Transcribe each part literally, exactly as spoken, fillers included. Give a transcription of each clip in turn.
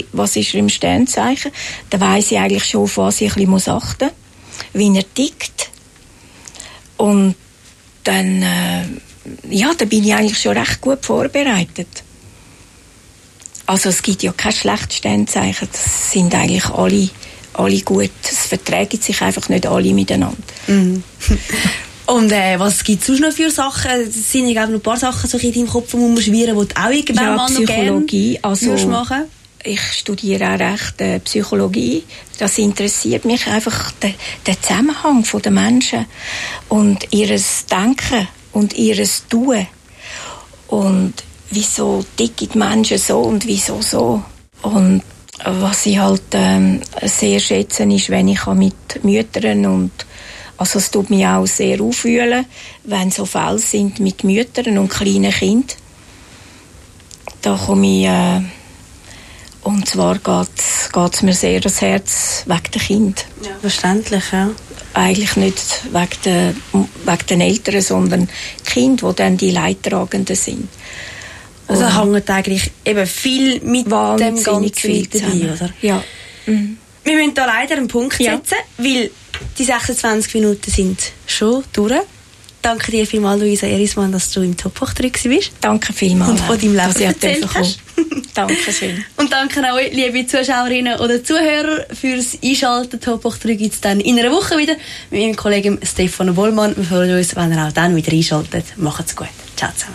ich, was ist er im Sternzeichen, dann weiss ich eigentlich schon, auf was ich ein bisschen achten muss, wie er tickt. Und dann, äh, ja, da bin ich eigentlich schon recht gut vorbereitet. Also es gibt ja kein schlechtes Sternzeichen, das sind eigentlich alle, alle gut. Es vertragen sich einfach nicht alle miteinander. Mhm. Und äh, was gibt es sonst noch für Sachen? Es sind ja noch ein paar Sachen so in deinem Kopf, die man schwirren, die du auch irgendwann ja, mal noch Psychologie, gerne also machen? Ich studiere auch recht äh, Psychologie. Das interessiert mich einfach, der, der Zusammenhang der Menschen und ihres Denken und ihres Tun. Und wieso ticken die Menschen so und wieso so. Und was ich halt ähm, sehr schätze, ist, wenn ich mit Müttern und also es tut mich auch sehr aufwühlen, wenn so Fälle sind mit Müttern und kleinen Kindern. Da komme ich, äh, und zwar geht es mir sehr ans Herz wegen der Kinder. Ja, verständlich, ja. Eigentlich nicht wegen, der, wegen den Eltern, sondern die Kinder, die dann die Leidtragenden sind. Also hängt eigentlich eben viel mit dem Ganzen viel dabei, oder? Ja. Mhm. Wir müssen da leider einen Punkt ja. setzen, weil die sechsundzwanzig Minuten sind schon durch. Danke dir vielmals, Luisa Erismann, dass du im Top hoch drei bist. Danke vielmals. Und von deinem Leben erzählt hast. Dankeschön. Und danke auch euch, liebe Zuschauerinnen oder Zuhörer, fürs Einschalten. Top hoch drei gibt es dann in einer Woche wieder mit meinem Kollegen Stefano Bollmann. Wir freuen uns, wenn ihr auch dann wieder einschaltet. Macht's gut. Ciao zusammen.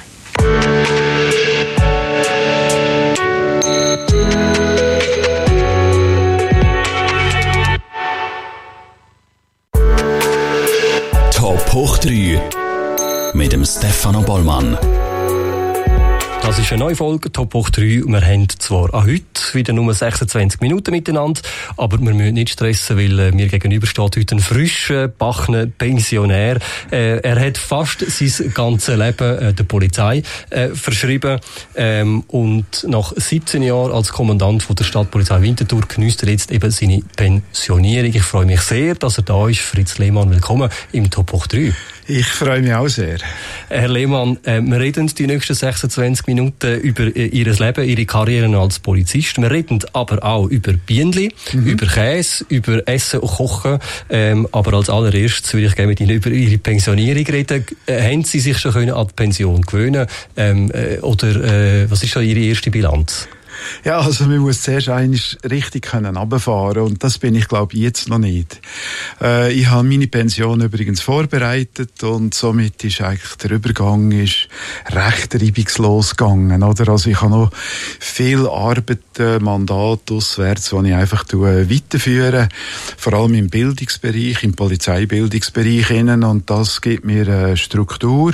Top hoch drei mit dem Stefano Bollmann. Das ist eine neue Folge, Top hoch drei. Wir haben zwar an heute wieder nur sechsundzwanzig Minuten miteinander, aber wir müssen nicht stressen, weil äh, mir gegenüber steht heute ein frischer, bachner Pensionär. Äh, er hat fast sein ganzes Leben äh, der Polizei äh, verschrieben ähm, und nach siebzehn Jahren als Kommandant von der Stadtpolizei Winterthur genießt er jetzt eben seine Pensionierung. Ich freue mich sehr, dass er da ist. Fritz Lehmann, willkommen im Top hoch drei. Ich freue mich auch sehr. Herr Lehmann, äh, wir reden die nächsten sechsundzwanzig Minuten über äh, Ihr Leben, Ihre Karriere als Polizist. Wir reden aber auch über Bienenli, mhm. über Käse, über Essen und Kochen. Ähm, aber als allererstes würde ich gerne mit Ihnen über Ihre Pensionierung reden. Äh, haben Sie sich schon können an die Pension gewöhnen ähm, äh, oder äh, was ist schon Ihre erste Bilanz? Ja, also man muss zuerst einmal richtig können runterfahren und das bin ich, glaube ich, jetzt noch nicht. Äh, ich habe meine Pension übrigens vorbereitet und somit ist eigentlich der Übergang ist recht reibungslos gegangen, oder? Also ich habe noch viel Arbeit, äh, Mandat auswärts, die ich einfach tue, weiterführen, vor allem im Bildungsbereich, im Polizeibildungsbereich innen, und das gibt mir eine Struktur,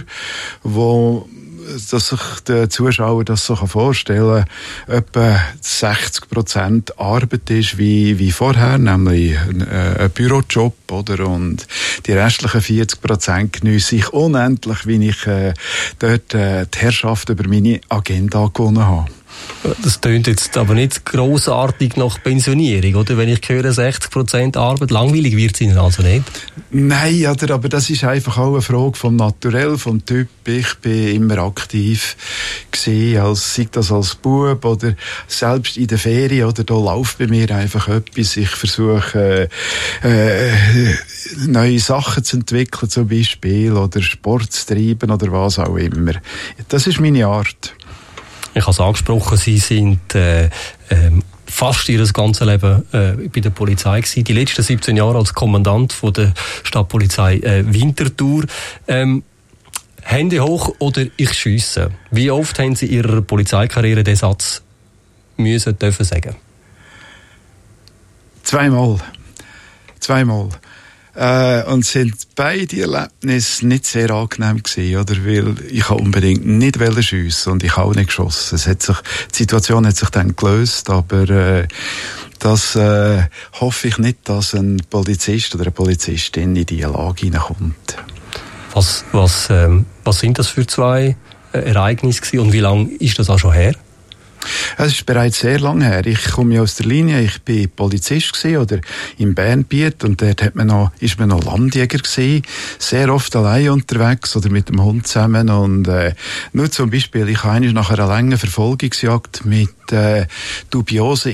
wo dass sich der Zuschauer das so vorstellen kann, etwa sechzig Prozent Arbeit ist wie, wie vorher, nämlich ein, äh, ein Bürojob, oder? Und die restlichen vierzig Prozent geniesse ich unendlich, wie ich äh, dort äh, die Herrschaft über meine Agenda gewonnen habe. Das tönt jetzt aber nicht grossartig nach Pensionierung, oder? Wenn ich höre sechzig Prozent Arbeit, langweilig wird es Ihnen also nicht? Nein, oder, aber das ist einfach auch eine Frage vom Naturell, vom Typ. Ich bin immer aktiv gewesen, als, sei das als Bub oder selbst in der Ferien, oder da läuft bei mir einfach etwas. Ich versuche äh, äh, neue Sachen zu entwickeln, zum Beispiel, oder Sport zu treiben oder was auch immer. Das ist meine Art. Ich habe es angesprochen, Sie sind äh, ähm, fast Ihr ganzes Leben äh, bei der Polizei gewesen. Die letzten siebzehn Jahre als Kommandant von der Stadtpolizei äh, Winterthur. Ähm, Hände hoch oder ich schiesse. Wie oft haben Sie in Ihrer Polizeikarriere den Satz müssen, dürfen sagen? Zweimal. Zweimal. Äh, und sind beide Erlebnisse nicht sehr angenehm gewesen, oder? Weil ich habe unbedingt nicht schiessen und ich habe auch nicht geschossen. Es hat sich, die Situation hat sich dann gelöst, aber äh, das äh, hoffe ich nicht, dass ein Polizist oder eine Polizistin in diese Lage hineinkommt. Was, was, ähm, was sind das für zwei äh, Ereignisse gewesen und wie lange ist das auch schon her? Es ist bereits sehr lange her. Ich komme aus der Linie. Ich bin Polizist gewesen, oder im Bernbiet, und dort hat man noch, ist man noch Landjäger gewesen. Sehr oft allein unterwegs oder mit dem Hund zusammen. Und äh, nur zum Beispiel, ich habe nach einer langen Verfolgungsjagd mit äh, dubiosen